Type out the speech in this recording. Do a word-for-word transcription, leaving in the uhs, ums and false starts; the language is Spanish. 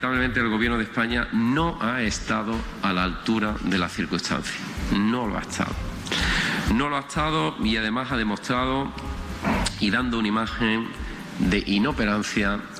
Lamentablemente el Gobierno de España no ha estado a la altura de las circunstancias, no lo ha estado. No lo ha estado y además ha demostrado y dando una imagen de inoperancia